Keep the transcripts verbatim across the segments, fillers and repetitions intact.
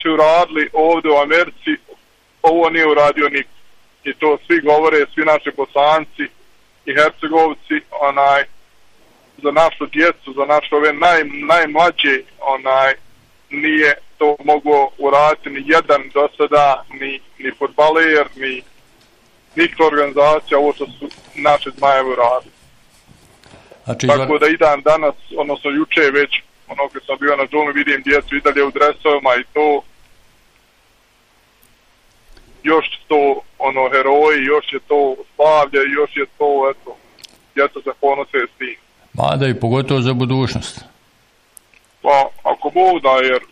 su uradili ovdje u Americi, ovo nije uradio niko. I to svi govore, svi naši poslanci i Hercegovci, onaj, za našu djecu, za naše ove naj, najmlađe, onaj, nije to mogao uraditi ni jedan do sada, ni, ni fudbaler, ni nikto organizacija, ovo što su naši Zmajevi uradili. Znači, tako da i dan danas, odnosno juče već, ono kad sam bio na džumi, vidim djecu i dalje u dresovima i to, još to, ono, heroji, još je to slavlje, još je to, eto, djeca se ponose s tim. Mada i pogotovo za budućnost. Pa, ako Bog da, jer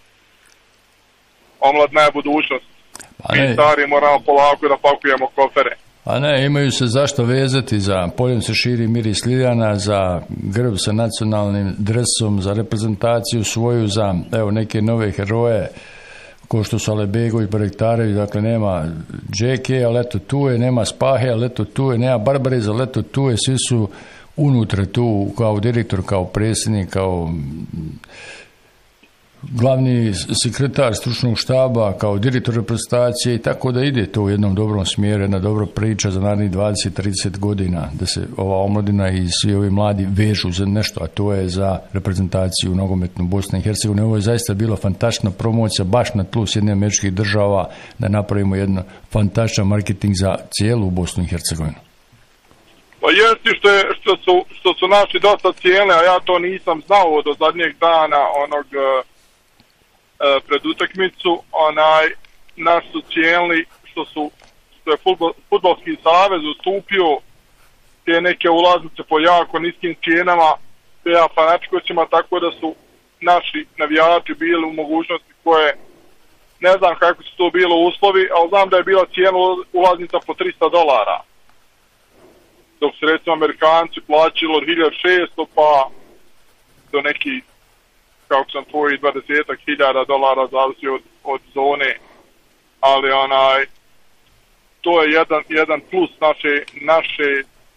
omladna je budućnost. Pa mi stari moramo polako da pakujemo kofere. A ne, imaju se zašto vezati, za poljem se širi miris liljana, za grb sa nacionalnim dresom, za reprezentaciju svoju, za evo neke nove heroje, ko što su Alebegović, Barektarević, dakle nema Džeke, ali eto tu je, nema Spahe, ali eto tu je, nema Barbariza, ali eto tu je, svi su unutra tu, kao direktor, kao predsjednik, kao glavni sekretar stručnog štaba, kao direktor reprezentacije, i tako da ide to u jednom dobrom smjeru, jedna dobra priča za narednih dvadeset do trideset godina, da se ova omladina i svi ovi mladi vežu za nešto, a to je za reprezentaciju nogometnu Bosne i Hercegovine. Ovo je zaista bila fantastična promocija baš na tlu Sjedinjenih Američkih Država, da napravimo jedan fantastičan marketing za cijelu Bosnu i Hercegovinu. Pa jesti što, je, što, su, što su naši dosta cijeli, a ja to nisam znao do zadnjeg dana onog e, pred utakmicu, onaj, naš su cijeli što su što je futbol, Fudbalski savez ustupio te neke ulaznice po jako niskim cijenama ja fanatičkostima, tako da su naši navijači bili u mogućnosti koje, ne znam kako su to bilo uslovi, ali znam da je bila cijena ulaznica po tristo dolara. Dok se recimo Amerikanci plaćilo od hiljadu šesto pa do neki, kako sam tvoji, dvadeset hiljada dolara zavisi od, od zone, ali onaj, to je jedan, jedan plus naše, naše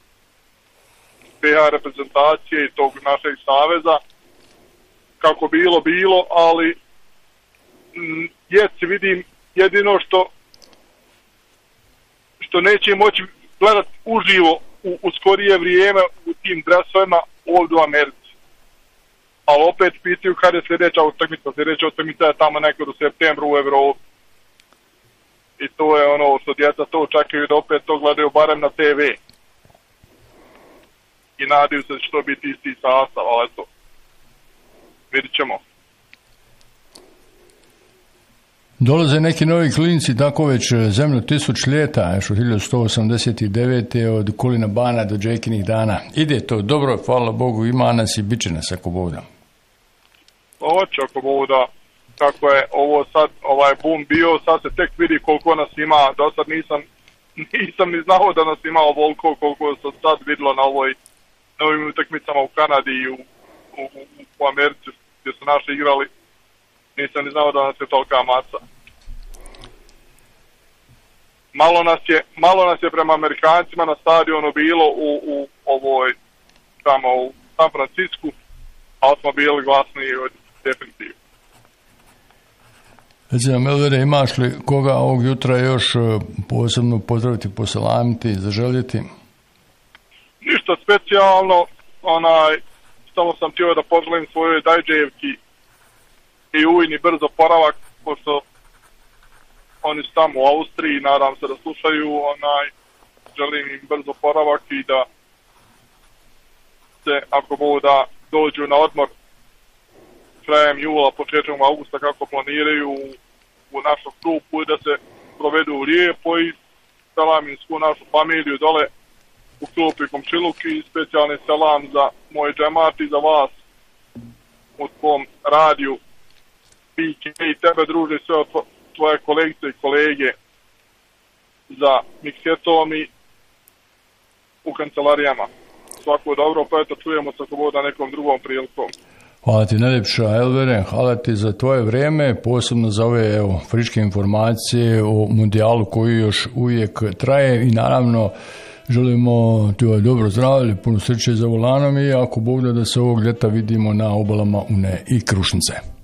P H reprezentacije i tog našeg saveza, kako bilo, bilo, ali m, jeci vidim jedino što što neće moći gledati uživo U, u skorije vrijeme u tim dresovima ovdje u Americi. Ali opet pitaju kada je sljedeća utakmica. Sljedeća utakmica je tamo nekad u septembru u Evropi. I to je ono što djeca to očekuju da opet to gledaju barem na te ve. I nadaju se da će to biti isti sastav, ali eto, vidit ćemo. Dolaze neki novi klinci, tako već zemlju tisuć ljeta, još od hiljadu sto osamdeset devete od Kulina Bana do Džekinih dana. Ide to dobro, hvala Bogu, ima nas i bit će nas ako Bog da. Hoće ako Bog da, kako je ovo sad, ovaj boom bio, sad se tek vidi koliko nas ima, do sad nisam, nisam ni znao da nas ima ovoliko koliko se sad vidilo na ovoj, na ovim utakmicama u Kanadi i u, u, u Americi gdje su naši igrali. Nisam ni znao da nas je tolika masa. Malo nas je, malo nas je prema Amerikancima na stadionu bilo u, u ovoj, tamo u San Francisku, ali smo bili glasniji od definitivno. Recimo, Melvere, imaš li koga ovog jutra još posebno pozdraviti, poselamiti, zaželjeti? Ništa specijalno, onaj, samo sam htio da poželim svojoj Dajđevki i ujni brzo poravak, pošto oni su tamo u Austriji, nadam se da slušaju, onaj, želim im brzo poravak i da se, ako mogu da dođu na odmor krajem jula, početkom augusta, kako planiraju u našu grupu i da se provedu lijepo i selam im svu našu familiju dole u klupi Komšiluk i specijalni selam za moj džemat i za vas u tvom radiju i tebe, druže, sve od tvoje kolegice i kolege za miksetom i u kancelarijama. Svako dobro, pa eto, čujemo se ako bude nekom drugom prilikom. Hvala ti najljepša, Elvere, hvala ti za tvoje vrijeme, posebno za ove evo, friške informacije o mundijalu koji još uvijek traje i naravno želimo ti dobro zdravlje, puno sreće za volanom i ako Bog da, da se ovog ljeta vidimo na obalama Une i Krušnice.